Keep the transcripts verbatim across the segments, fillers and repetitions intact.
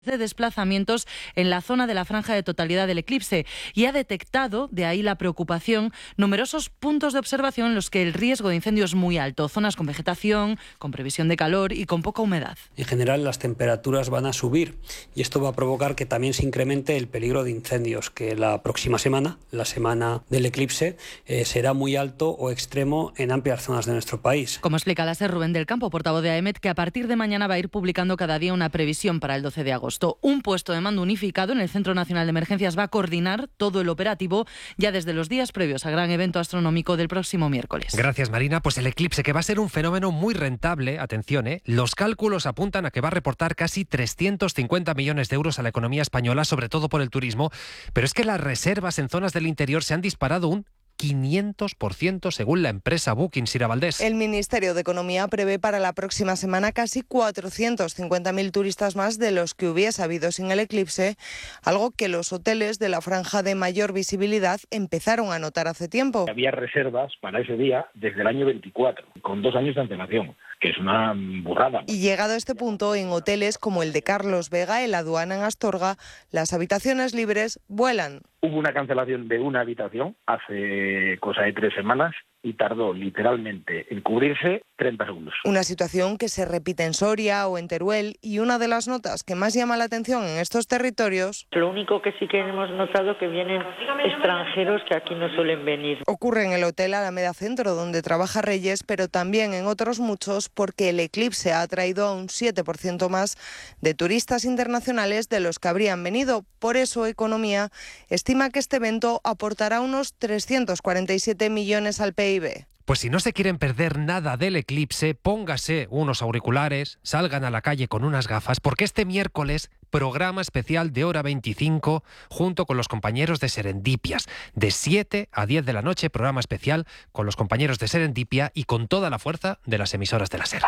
de desplazamientos en la zona de la franja de totalidad del eclipse y ha detectado, de ahí la preocupación, numerosos puntos de observación en los que el riesgo de incendio es muy alto, zonas con vegetación, con previsión de calor y con poca humedad. En general las temperaturas van a subir y esto va a provocar que también se incremente el peligro de incendios, que la próxima semana, la semana del eclipse, eh, será muy alto o extremo en amplias zonas de nuestro país. Como explica la SER Rubén del Campo, portavoz de AEMET, que a partir de mañana va a ir publicando cada día una previsión para el doce de agosto. Un puesto de mando unificado en el Centro Nacional de Emergencias va a coordinar todo el operativo ya desde los días previos al gran evento astronómico del próximo miércoles. Gracias, Marina. Pues el eclipse, que va a ser un fenómeno muy rentable, atención, ¿eh? Los cálculos apuntan a que va a reportar casi trescientos cincuenta millones de euros a la economía española, sobre todo por el turismo, pero es que las reservas en zonas del interior se han disparado un quinientos por ciento según la empresa Booking. Sira Valdés. El Ministerio de Economía prevé para la próxima semana casi cuatrocientos cincuenta mil turistas más de los que hubiese habido sin el eclipse, algo que los hoteles de la franja de mayor visibilidad empezaron a notar hace tiempo. Había reservas para ese día desde el año veinticuatro, con dos años de antelación, que es una burrada. Y llegado a este punto, en hoteles como el de Carlos Vega, en la Aduana en Astorga, las habitaciones libres vuelan. Hubo una cancelación de una habitación hace cosa de tres semanas y tardó literalmente en cubrirse treinta segundos. Una situación que se repite en Soria o en Teruel, y una de las notas que más llama la atención en estos territorios... Lo único que sí que hemos notado que vienen extranjeros que aquí no suelen venir. Ocurre en el Hotel Alameda Centro, donde trabaja Reyes, pero también en otros muchos, porque el eclipse ha atraído a un siete por ciento más de turistas internacionales de los que habrían venido. Por eso Economía estima que este evento aportará unos trescientos cuarenta y siete millones al P I B. Pues si no se quieren perder nada del eclipse, póngase unos auriculares, salgan a la calle con unas gafas, porque este miércoles programa especial de Hora veinticinco junto con los compañeros de Serendipias. De siete a diez de la noche, programa especial con los compañeros de Serendipia y con toda la fuerza de las emisoras de la SER.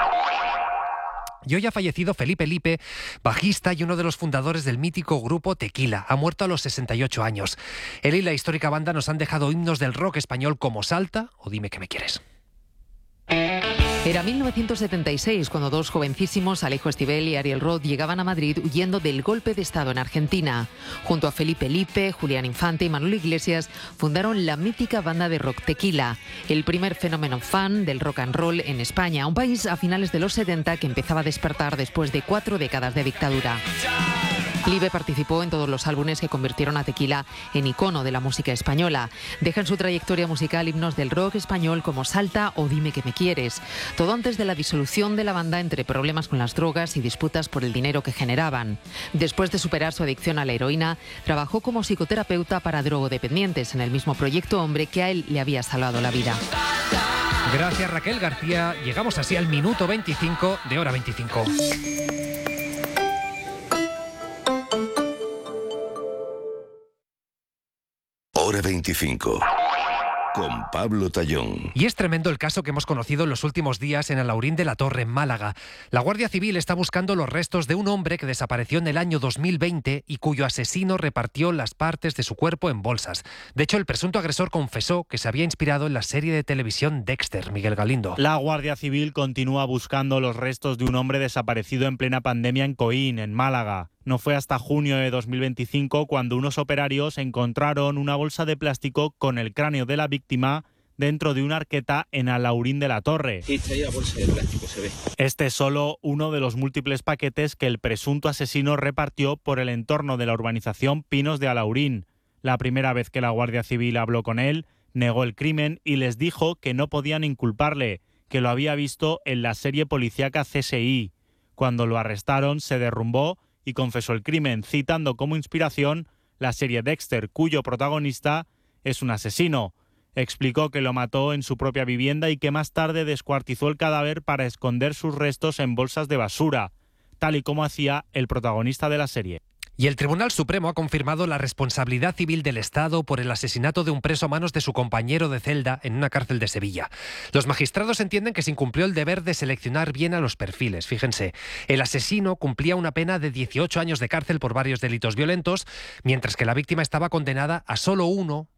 Y hoy ha fallecido Felipe Lipe, bajista y uno de los fundadores del mítico grupo Tequila. Ha muerto a los sesenta y ocho años. Él y la histórica banda nos han dejado himnos del rock español como Salta o Dime que me quieres. Era mil novecientos setenta y seis cuando dos jovencísimos, Alejo Estibel y Ariel Roth, llegaban a Madrid huyendo del golpe de Estado en Argentina. Junto a Felipe Lipe, Julián Infante y Manuel Iglesias fundaron la mítica banda de rock Tequila, el primer fenómeno fan del rock and roll en España, un país a finales de los setenta que empezaba a despertar después de cuatro décadas de dictadura. Libe participó en todos los álbumes que convirtieron a Tequila en icono de la música española. Deja en su trayectoria musical himnos del rock español como Salta o Dime que me quieres. Todo antes de la disolución de la banda entre problemas con las drogas y disputas por el dinero que generaban. Después de superar su adicción a la heroína, trabajó como psicoterapeuta para drogodependientes en el mismo proyecto Hombre que a él le había salvado la vida. Gracias, Raquel García. Llegamos así al minuto veinticinco de Hora veinticinco. Hora veinticinco. Con Pablo Tallón. Y es tremendo el caso que hemos conocido en los últimos días en Alhaurín de la Torre, en Málaga. La Guardia Civil está buscando los restos de un hombre que desapareció en el año dos mil veinte y cuyo asesino repartió las partes de su cuerpo en bolsas. De hecho, el presunto agresor confesó que se había inspirado en la serie de televisión Dexter. Miguel Galindo. La Guardia Civil continúa buscando los restos de un hombre desaparecido en plena pandemia en Coín, en Málaga. No fue hasta junio de dos mil veinticinco cuando unos operarios encontraron una bolsa de plástico con el cráneo de la víctima dentro de una arqueta en Alhaurín de la Torre. Sí, está ahí la bolsa de plástico, se ve. Este es solo uno de los múltiples paquetes que el presunto asesino repartió por el entorno de la urbanización Pinos de Alhaurín. La primera vez que la Guardia Civil habló con él, negó el crimen y les dijo que no podían inculparle, que lo había visto en la serie policíaca C S I. Cuando lo arrestaron, se derrumbó y confesó el crimen, citando como inspiración la serie Dexter, cuyo protagonista es un asesino. Explicó que lo mató en su propia vivienda y que más tarde descuartizó el cadáver para esconder sus restos en bolsas de basura, tal y como hacía el protagonista de la serie. Y el Tribunal Supremo ha confirmado la responsabilidad civil del Estado por el asesinato de un preso a manos de su compañero de celda en una cárcel de Sevilla. Los magistrados entienden que se incumplió el deber de seleccionar bien a los perfiles. Fíjense, el asesino cumplía una pena de dieciocho años de cárcel por varios delitos violentos, mientras que la víctima estaba condenada a solo uno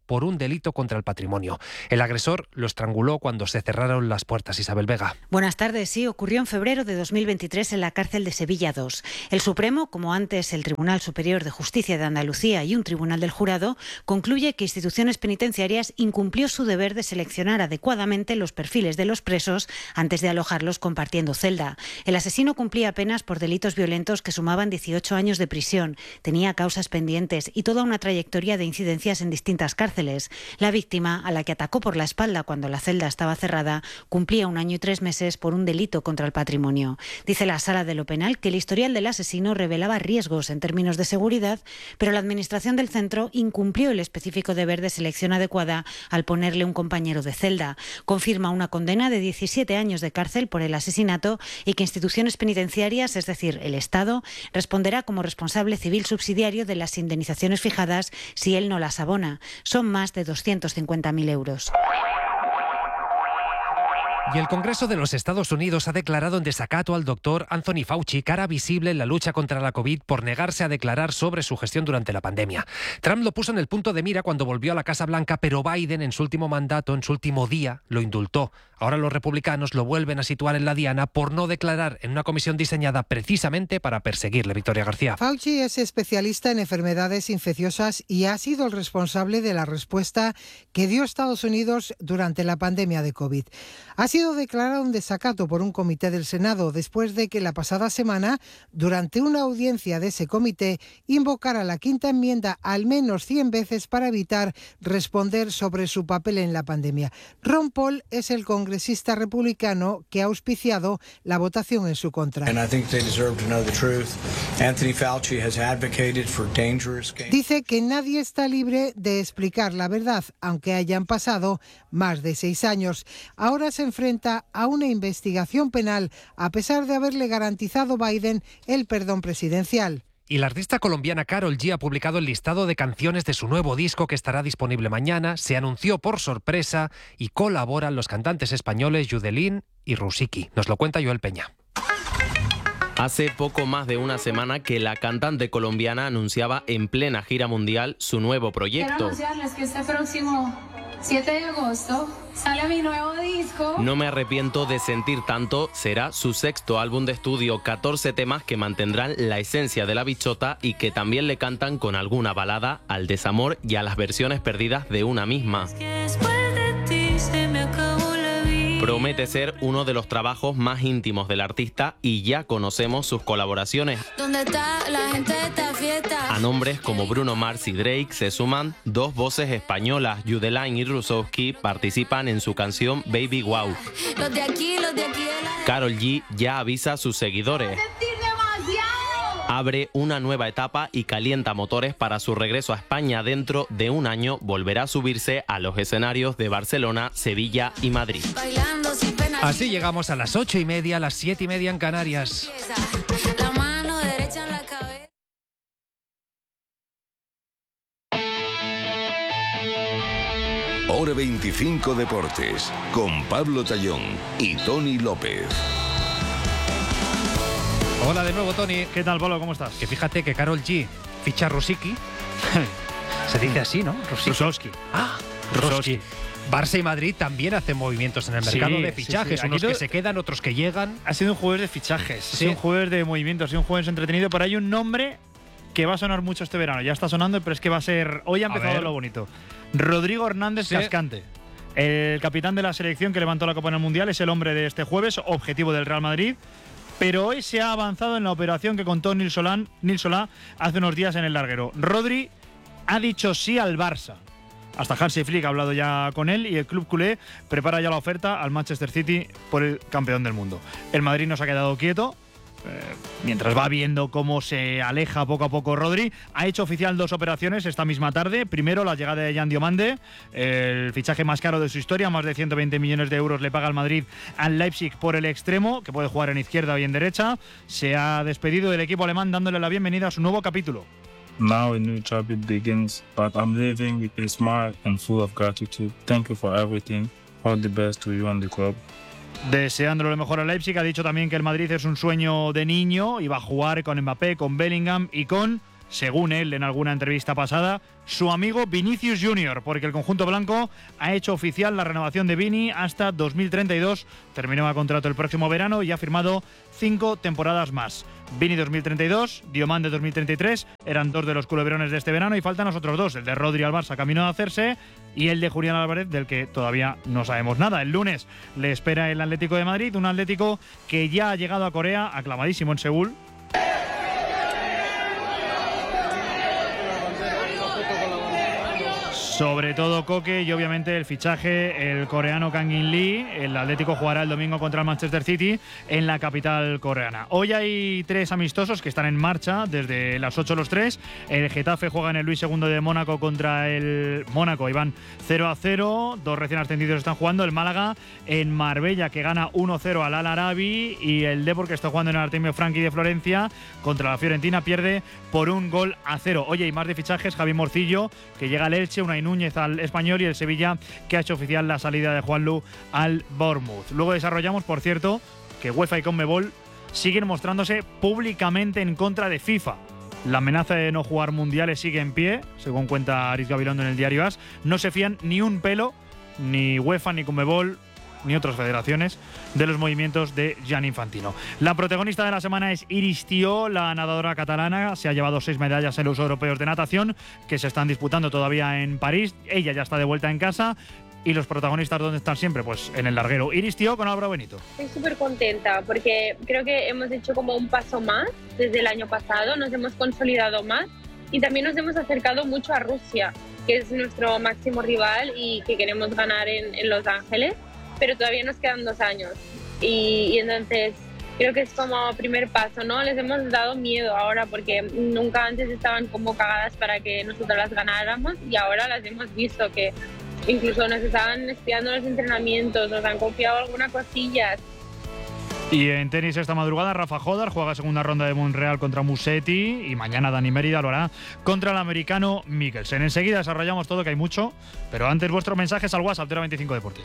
por un delito contra el patrimonio. El agresor lo estranguló cuando se cerraron las puertas. Isabel Vega. Buenas tardes. Sí, ocurrió en febrero de dos mil veintitrés en la cárcel de Sevilla dos. El Supremo, como antes el Tribunal Superior de Justicia de Andalucía y un tribunal del jurado, concluye que Instituciones Penitenciarias incumplió su deber de seleccionar adecuadamente los perfiles de los presos antes de alojarlos compartiendo celda. El asesino cumplía penas por delitos violentos que sumaban dieciocho años de prisión, tenía causas pendientes y toda una trayectoria de incidencias en distintas cárceles. La víctima, a la que atacó por la espalda cuando la celda estaba cerrada, cumplía un año y tres meses por un delito contra el patrimonio. Dice la Sala de lo Penal que el historial del asesino revelaba riesgos en términos de seguridad, pero la Administración del centro incumplió el específico deber de selección adecuada al ponerle un compañero de celda. Confirma una condena de diecisiete años de cárcel por el asesinato y que Instituciones Penitenciarias, es decir, el Estado, responderá como responsable civil subsidiario de las indemnizaciones fijadas si él no las abona. Son más de doscientos cincuenta mil euros. Y el Congreso de los Estados Unidos ha declarado en desacato al doctor Anthony Fauci, cara visible en la lucha contra la COVID, por negarse a declarar sobre su gestión durante la pandemia. Trump lo puso en el punto de mira cuando volvió a la Casa Blanca, pero Biden en su último mandato, en su último día, lo indultó. Ahora los republicanos lo vuelven a situar en la diana por no declarar en una comisión diseñada precisamente para perseguirle. Victoria García. Fauci es especialista en enfermedades infecciosas y ha sido el responsable de la respuesta que dio Estados Unidos durante la pandemia de COVID. Ha sido declarado en desacato por un comité del Senado después de que la pasada semana, durante una audiencia de ese comité, invocara la quinta enmienda al menos cien veces para evitar responder sobre su papel en la pandemia. Ron Paul es el congresista republicano que ha auspiciado la votación en su contra. Dice que nadie está libre de explicar la verdad, aunque hayan pasado más de seis años. Ahora se enfrenta a una investigación penal a pesar de haberle garantizado Biden el perdón presidencial. Y la artista colombiana Karol G ha publicado el listado de canciones de su nuevo disco que estará disponible mañana. Se anunció por sorpresa y colaboran los cantantes españoles Yudelín y Rusiki. Nos lo cuenta Joel Peña. Hace poco más de una semana que la cantante colombiana anunciaba en plena gira mundial su nuevo proyecto. Quiero anunciarles que este próximo siete de agosto sale mi nuevo disco. No me arrepiento de sentir tanto será su sexto álbum de estudio, catorce temas que mantendrán la esencia de la bichota y que también le cantan con alguna balada al desamor y a las versiones perdidas de una misma. Promete ser uno de los trabajos más íntimos del artista y ya conocemos sus colaboraciones. ¿Dónde está la gente de esta fiesta? A nombres como Bruno Mars y Drake se suman dos voces españolas. Yudelín y Rusowski participan en su canción Baby Wow. Los de aquí, los de aquí de la... Karol G ya avisa a sus seguidores. Abre una nueva etapa y calienta motores para su regreso a España. Dentro de un año volverá a subirse a los escenarios de Barcelona, Sevilla y Madrid. Así llegamos a las ocho y media, a las siete y media en Canarias. La mano derecha en la cabeza. Hora veinticinco Deportes, con Pablo Tallón y Tony López. Hola de nuevo, Tony. ¿Qué tal, Pablo? ¿Cómo estás? Que fíjate que Karol G ficha a Rusiki. Se dice así, ¿no? Rusowski. Ah, Rusowski. Barça y Madrid también hacen movimientos en el mercado sí, de fichajes, sí, sí. unos Aquí que se quedan, otros que llegan. Ha sido un jueves de fichajes, Sí. ha sido un jueves de movimientos, ha sido un jueves entretenido, pero hay un nombre que va a sonar mucho este verano. Ya está sonando, pero es que va a ser... Hoy ha empezado lo bonito. Rodrigo Hernández Sí. Cascante. El capitán de la selección que levantó la Copa en el Mundial es el hombre de este jueves, objetivo del Real Madrid. Pero hoy se ha avanzado en la operación que contó Nil Solán, Nil Solá hace unos días en el larguero. Rodri ha dicho sí al Barça. Hasta Hansi Flick ha hablado ya con él y el club culé prepara ya la oferta al Manchester City por el campeón del mundo. El Madrid no se ha quedado quieto. Eh, mientras va viendo cómo se aleja poco a poco Rodri, ha hecho oficial dos operaciones esta misma tarde. Primero, la llegada de Jan Diomande, el fichaje más caro de su historia, más de ciento veinte millones de euros le paga el Madrid al Leipzig por el extremo, que puede jugar en izquierda o en derecha. Se ha despedido del equipo alemán dándole la bienvenida a su nuevo capítulo. Now a new chapter begins, but I'm living with a smile and full of gratitude. Thank you for everything. All the best to you and the club. Deseándole lo mejor a Leipzig, ha dicho también que el Madrid es un sueño de niño y va a jugar con Mbappé, con Bellingham y con según él en alguna entrevista pasada, su amigo Vinicius Junior, porque el conjunto blanco ha hecho oficial la renovación de Vini hasta dos mil treinta y dos, terminaba contrato el próximo verano y ha firmado cinco temporadas más. Vini dos mil treinta y dos, Diomande dos mil treinta y tres, eran dos de los culebrones de este verano y faltan los otros dos, el de Rodri al Barça camino de hacerse y el de Julián Álvarez, del que todavía no sabemos nada. El lunes le espera el Atlético de Madrid, un Atlético que ya ha llegado a Corea, aclamadísimo en Seúl. Sobre todo Koke y obviamente el fichaje, el coreano Kang In Lee. El Atlético jugará el domingo contra el Manchester City en la capital coreana. Hoy hay tres amistosos que están en marcha desde las ocho los tres. El Getafe juega en el Luis segundo de Mónaco contra el Mónaco y van cero a cero. Dos recién ascendidos están jugando. El Málaga en Marbella, que gana uno cero al Al Arabi, y el Depor, que está jugando en el Artemio Franchi de Florencia contra la Fiorentina, pierde por un gol a cero. Oye, y más de fichajes. Javi Morcillo, que llega al Elche, Unai Núñez al Español y el Sevilla, que ha hecho oficial la salida de Juanlu al Bournemouth. Luego desarrollamos, por cierto, que UEFA y Conmebol siguen mostrándose públicamente en contra de FIFA. La amenaza de no jugar mundiales sigue en pie, según cuenta Aritz Gabilondo en el diario AS. No se fían ni un pelo, ni UEFA, ni Conmebol, ni otras federaciones, de los movimientos de Gianni Infantino. La protagonista de la semana es Iris Tió, la nadadora catalana. Se ha llevado seis medallas en los europeos de natación, que se están disputando todavía en París. Ella ya está de vuelta en casa. ¿Y los protagonistas dónde están siempre? Pues en el larguero. Iris Tió con Álvaro Benito. Estoy súper contenta porque creo que hemos hecho como un paso más desde el año pasado. Nos hemos consolidado más y también nos hemos acercado mucho a Rusia, que es nuestro máximo rival y que queremos ganar en, en Los Ángeles. Pero todavía nos quedan dos años y, y entonces creo que es como primer paso, ¿no? Les hemos dado miedo ahora porque nunca antes estaban como cagadas para que nosotros las ganáramos y ahora las hemos visto que incluso nos estaban espiando los entrenamientos, nos han copiado algunas cosillas. Y en tenis esta madrugada Rafa Jodar juega segunda ronda de Monreal contra Musetti y mañana Dani Mérida lo hará contra el americano Mikkelsen. Enseguida desarrollamos todo, que hay mucho, pero antes vuestros mensajes al WhatsApp de Hora veinticinco Deportes.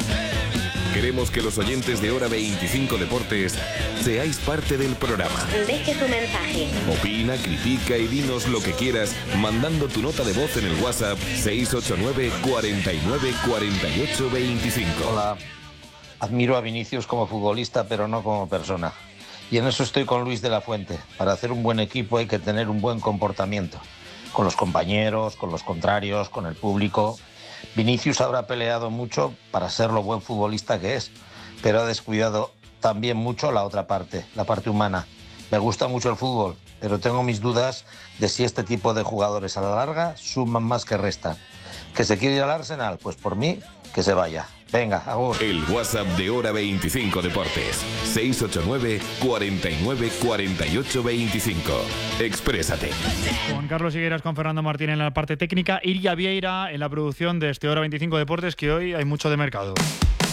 Queremos que los oyentes de Hora veinticinco Deportes seáis parte del programa. Deje tu mensaje. Opina, critica y dinos lo que quieras mandando tu nota de voz en el WhatsApp seis ocho nueve, cuarenta y nueve, cuarenta y ocho, veinticinco. Hola. Admiro a Vinicius como futbolista, pero no como persona. Y en eso estoy con Luis de la Fuente. Para hacer un buen equipo hay que tener un buen comportamiento. Con los compañeros, con los contrarios, con el público. Vinicius habrá peleado mucho para ser lo buen futbolista que es, pero ha descuidado también mucho la otra parte, la parte humana. Me gusta mucho el fútbol, pero tengo mis dudas de si este tipo de jugadores a la larga suman más que restan. ¿Que se quiere ir al Arsenal? Pues por mí, que se vaya. Venga, agur. El WhatsApp de Hora veinticinco Deportes. seis ocho nueve, cuarenta y nueve, cuarenta y ocho, veinticinco. Exprésate. Juan Carlos Higueras con Fernando Martín en la parte técnica. Iria Vieira en la producción de este Hora veinticinco Deportes, que hoy hay mucho de mercado.